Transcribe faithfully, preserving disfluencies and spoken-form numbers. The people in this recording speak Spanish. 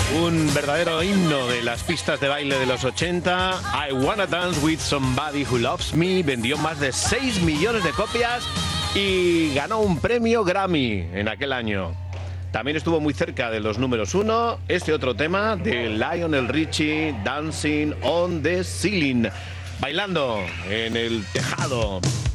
Un verdadero himno de las pistas de baile de los ochenta. I Wanna Dance With Somebody Who Loves Me vendió más de seis millones de copias y ganó un premio Grammy en aquel año. También estuvo muy cerca de los números uno este otro tema de Lionel Richie, Dancing on the Ceiling, bailando en el tejado.